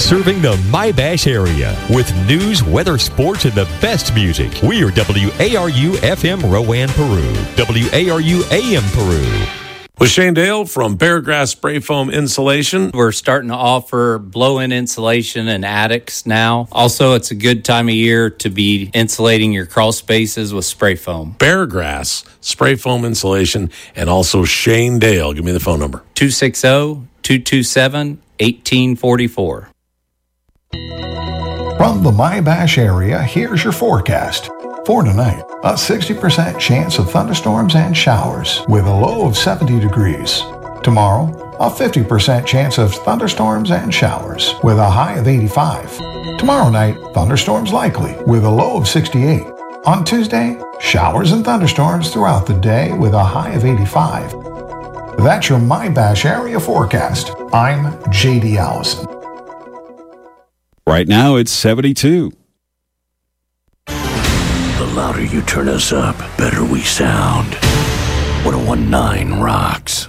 Serving the My-Bash area with news, weather, sports, and the best music. We are WARU FM Rowan, Peru. WARU AM Peru. With Shane Dale from Beargrass Spray Foam Insulation. We're starting to offer blow-in insulation in attics now. Also, it's a good time of year to be insulating your crawl spaces with spray foam. Beargrass Spray Foam Insulation, and also Shane Dale. Give me the phone number. 260-227-1844. From the My-Bash area, here's your forecast. For tonight, a 60% chance of thunderstorms and showers with a low of 70 degrees. Tomorrow, a 50% chance of thunderstorms and showers with a high of 85. Tomorrow night, thunderstorms likely with a low of 68. On Tuesday, showers and thunderstorms throughout the day with a high of 85. That's your My-Bash area forecast. I'm J.D. Allison. Right now, it's 72. The louder you turn us up, better we sound. 101.9 rocks.